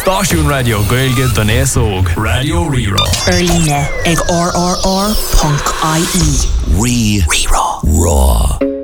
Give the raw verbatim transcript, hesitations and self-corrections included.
Stáisiún radio Gaeilge don éasóg Radio Rerá. Arlíne ag R R R dot I E. Re Rerá. Raw.